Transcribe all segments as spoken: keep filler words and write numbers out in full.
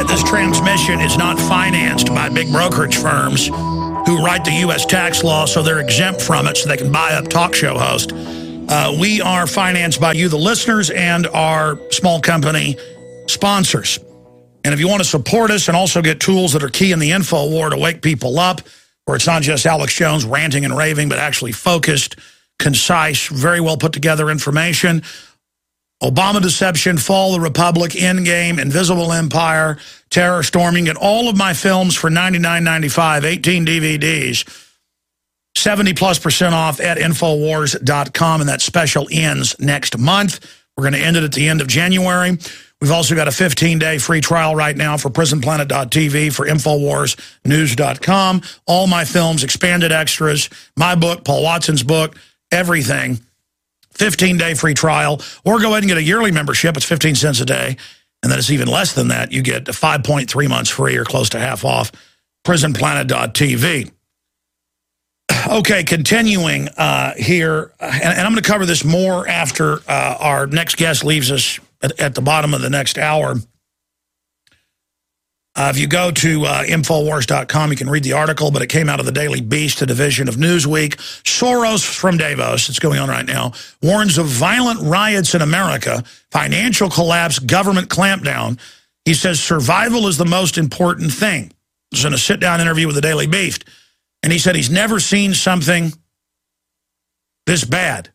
this transmission is not financed by big brokerage firms who write the U S tax law so they're exempt from it so they can buy up talk show hosts. Uh, we are financed by you, the listeners, and our small company sponsors. And if you want to support us and also get tools that are key in the info war to wake people up, where it's not just Alex Jones ranting and raving, but actually focused, concise, very well put together information, Obama Deception, Fall of the Republic, Endgame, Invisible Empire, Terror Storming, and all of my films for ninety-nine ninety-five, eighteen D V Ds, seventy plus percent off at Infowars dot com, and that special ends next month. We're going to end it at the end of January. We've also got a fifteen day free trial right now for prison planet dot T V, for Infowars News dot com. All my films, expanded extras, my book, Paul Watson's book, everything. fifteen day free trial, or go ahead and get a yearly membership. It's fifteen cents a day. And then it's even less than that. You get five point three months free or close to half off. prison planet dot T V. Okay, continuing uh, here, and, and I'm going to cover this more after uh, our next guest leaves us at, at the bottom of the next hour. Uh, if you go to uh, Infowars dot com, you can read the article, but it came out of the Daily Beast, a division of Newsweek. Soros from Davos, it's going on right now, warns of violent riots in America, financial collapse, government clampdown. He says survival is the most important thing. This is in a sit-down interview with the Daily Beast. And he said he's never seen something this bad.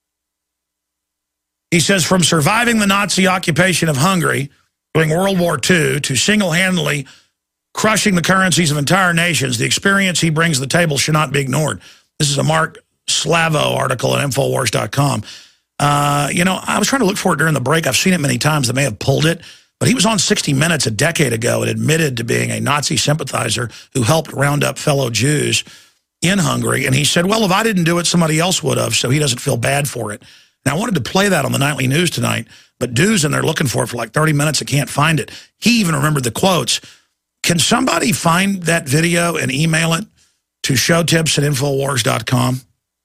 He says from surviving the Nazi occupation of Hungary during World War Two to single-handedly crushing the currencies of entire nations, the experience he brings to the table should not be ignored. This is a Mark Slavo article at Infowars dot com. Uh, you know, I was trying to look for it during the break. I've seen it many times. They may have pulled it. But he was on sixty minutes a decade ago and admitted to being a Nazi sympathizer who helped round up fellow Jews in Hungary. And he said, well, if I didn't do it, somebody else would have, so he doesn't feel bad for it. Now, I wanted to play that on the nightly news tonight, but Dude's in there looking for it for like thirty minutes. I can't find it. He even remembered the quotes. Can somebody find that video and email it to showtips at Infowars dot com?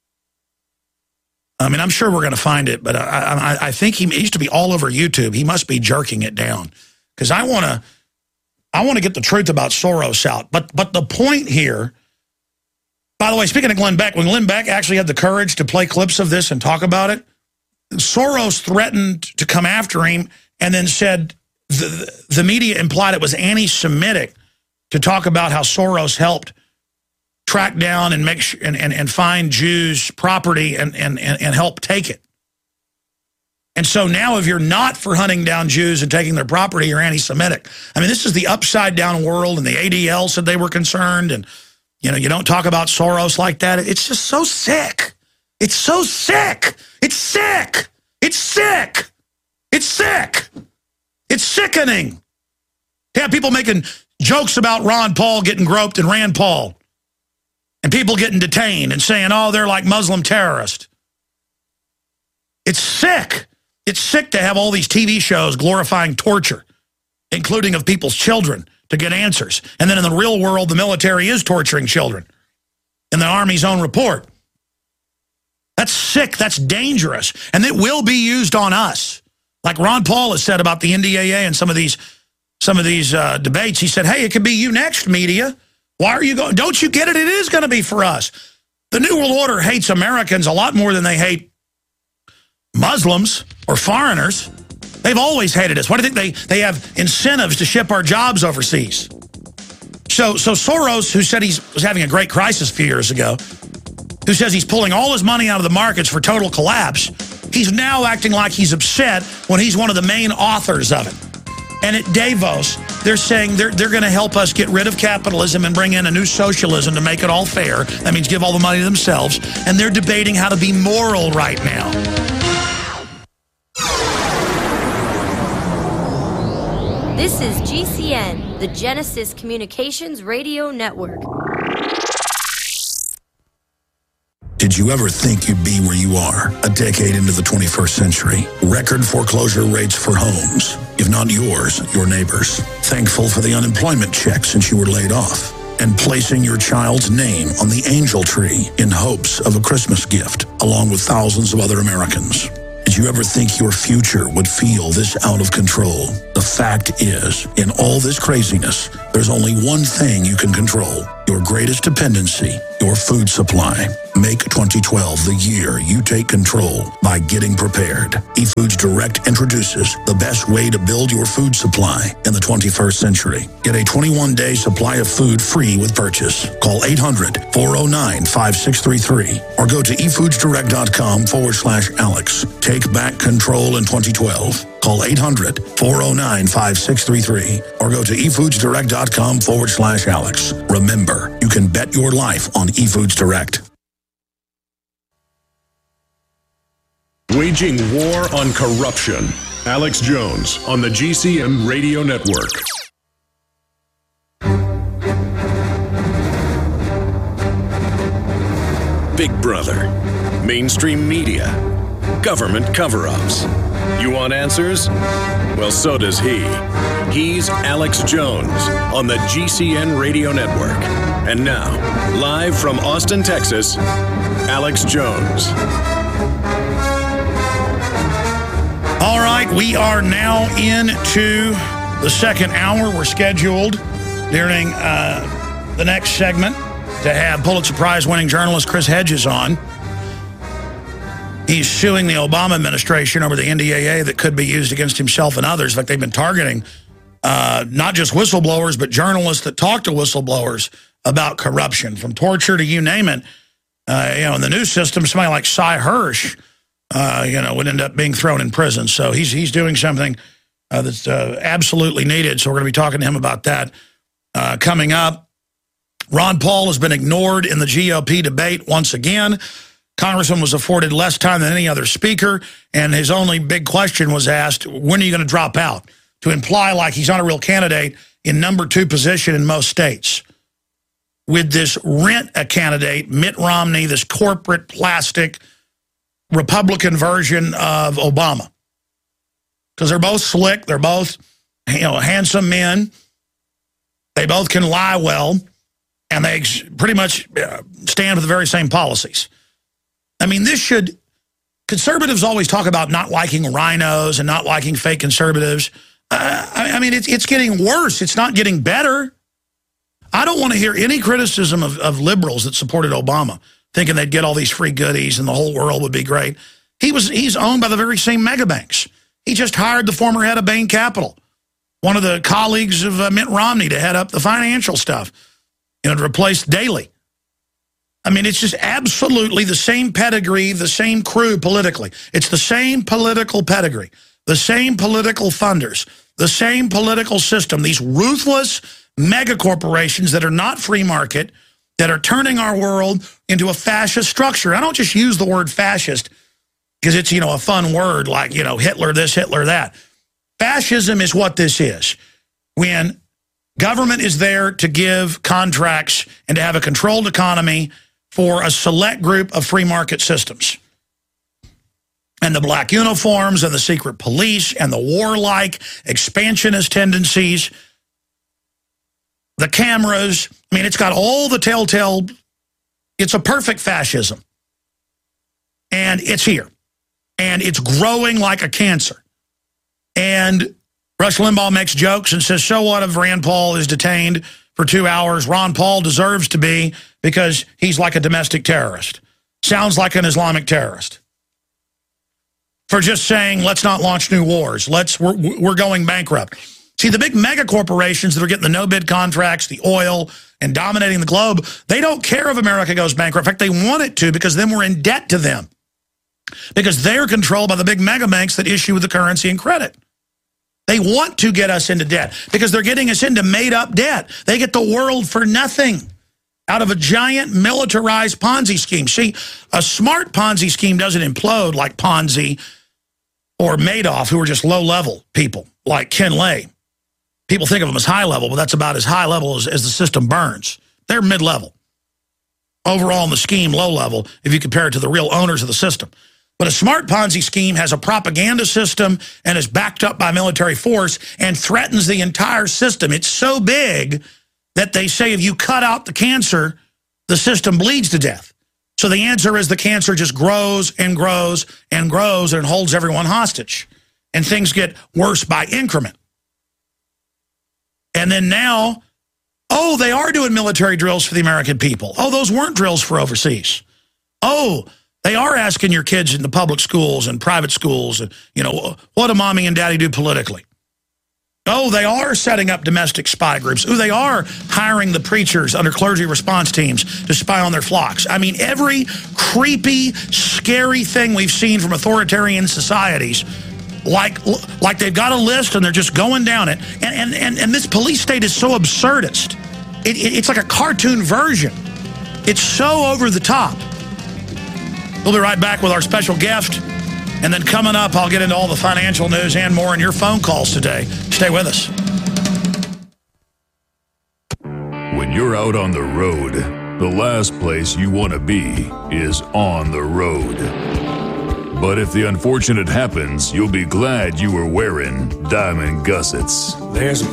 I mean, I'm sure we're going to find it, but I, I, I think he used to be all over YouTube. He must be jerking it down because I want to I want to get the truth about Soros out. But but the point here, by the way, speaking of Glenn Beck, when Glenn Beck actually had the courage to play clips of this and talk about it, Soros threatened to come after him and then said the, the media implied it was anti-Semitic to talk about how Soros helped track down and make sure, and, and, and find Jews' property and, and, and, and help take it. And so now if you're not for hunting down Jews and taking their property, you're anti-Semitic. I mean, this is the upside down world, and the A D L said they were concerned, and you know, you don't talk about Soros like that. It's just so sick. It's so sick. It's sick. It's sick. It's sick. It's sickening. You have people making jokes about Ron Paul getting groped and Rand Paul. And people getting detained and saying, oh, they're like Muslim terrorists. It's sick. It's sick to have all these T V shows glorifying torture, including of people's children, to get answers. And then in the real world, the military is torturing children in the Army's own report. That's sick. That's dangerous. And it will be used on us. Like Ron Paul has said about the N D A A and some of these, some of these uh, debates. He said, hey, it could be you next, media. Why are you going? Don't you get it? It is going to be for us. The New World Order hates Americans a lot more than they hate Muslims or foreigners. They've always hated us. Why do you think they, they have incentives to ship our jobs overseas? So, so Soros, who said he was having a great crisis a few years ago, who says he's pulling all his money out of the markets for total collapse, he's now acting like he's upset when he's one of the main authors of it. And at Davos, they're saying they're, they're going to help us get rid of capitalism and bring in a new socialism to make it all fair. That means give all the money to themselves. And they're debating how to be moral right now. This is G C N, the Genesis Communications Radio Network. Did you ever think you'd be where you are a decade into the twenty-first century? Record foreclosure rates for homes, if not yours, your neighbors. Thankful for the unemployment check since you were laid off. And placing your child's name on the angel tree in hopes of a Christmas gift, along with thousands of other Americans. Did you ever think your future would feel this out of control? The fact is, in all this craziness, there's only one thing you can control. Your greatest dependency, your food supply. Make twenty twelve the year you take control by getting prepared. eFoods Direct introduces the best way to build your food supply in the twenty-first century. Get a twenty-one day supply of food free with purchase. Call eight hundred, four oh nine, five six three three or go to efoodsdirect.com forward slash Alex. Take back control in twenty twelve. Call eight hundred, four oh nine, five six three three or go to efoodsdirect.com forward slash Alex. Remember, you can bet your life on eFoods Direct. Waging war on corruption. Alex Jones on the G C N Radio Network. Big Brother, mainstream media, government cover-ups. You want answers? Well, so does he. He's Alex Jones on the G C N Radio Network. And now, live from Austin, Texas, Alex Jones. All right, we are now into the second hour. We're scheduled during uh, the next segment to have Pulitzer Prize-winning journalist Chris Hedges on. He's suing the Obama administration over the N D A A that could be used against himself and others. In fact, they've been targeting uh, not just whistleblowers, but journalists that talk to whistleblowers about corruption, from torture to you name it. Uh, you know, in the news system, somebody like Cy Hirsch, Uh, you know, would end up being thrown in prison. So he's he's doing something uh, that's uh, absolutely needed. So we're going to be talking to him about that uh, coming up. Ron Paul has been ignored in the G O P debate once again. Congressman was afforded less time than any other speaker, and his only big question was asked, when are you going to drop out? To imply like he's not a real candidate in number two position in most states. With this rent-a candidate, Mitt Romney, this corporate plastic Republican version of Obama, because they're both slick, they're both, you know, handsome men, they both can lie well, and they pretty much stand for the very same policies. I mean, this should, conservatives always talk about not liking rhinos and not liking fake conservatives. Uh, I, I mean, it's, it's getting worse. It's not getting better. I don't want to hear any criticism of, of liberals that supported Obama, thinking they'd get all these free goodies and the whole world would be great. He was he's owned by the very same mega banks. He just hired the former head of Bain Capital, one of the colleagues of uh, Mitt Romney, to head up the financial stuff, you know, to replace Daley. I mean, it's just absolutely the same pedigree, the same crew politically. It's the same political pedigree, the same political funders, the same political system. These ruthless mega corporations that are not free market, that are turning our world into a fascist structure. I don't just use the word fascist because it's, you know, a fun word like, you know, Hitler this, Hitler that. Fascism is what this is. When government is there to give contracts and to have a controlled economy for a select group of free market systems. And the black uniforms and the secret police and the warlike expansionist tendencies, the cameras, I mean, it's got all the telltale, it's a perfect fascism. And it's here. And it's growing like a cancer. And Rush Limbaugh makes jokes and says, so what if Rand Paul is detained for two hours? Ron Paul deserves to be because he's like a domestic terrorist. Sounds like an Islamic terrorist. For just saying, let's not launch new wars. Let's, we're, we're going bankrupt. See, the big mega corporations that are getting the no-bid contracts, the oil, and dominating the globe, they don't care if America goes bankrupt. In fact, they want it to, because then we're in debt to them. Because they're controlled by the big mega banks that issue the currency and credit. They want to get us into debt because they're getting us into made-up debt. They get the world for nothing out of a giant militarized Ponzi scheme. See, a smart Ponzi scheme doesn't implode like Ponzi or Madoff, who are just low-level people, like Ken Lay. People think of them as high-level, but that's about as high level as, as the system burns. They're mid-level. Overall in the scheme, low-level, if you compare it to the real owners of the system. But a smart Ponzi scheme has a propaganda system and is backed up by military force and threatens the entire system. It's so big that they say if you cut out the cancer, the system bleeds to death. So the answer is the cancer just grows and grows and grows and holds everyone hostage. And things get worse by increment. And then now, oh, they are doing military drills for the American people. Oh, those weren't drills for overseas. Oh, they are asking your kids in the public schools and private schools, and you know, what do mommy and daddy do politically? Oh, they are setting up domestic spy groups. Oh, they are hiring the preachers under clergy response teams to spy on their flocks. I mean, every creepy, scary thing we've seen from authoritarian societies, like like they've got a list and they're just going down it. And, and, and, and this police state is so absurdist. It, it, it's like a cartoon version. It's so over the top. We'll be right back with our special guest. And then coming up, I'll get into all the financial news and more in your phone calls today. Stay with us. When you're out on the road, the last place you want to be is on the road. But if the unfortunate happens, you'll be glad you were wearing diamond gussets. There's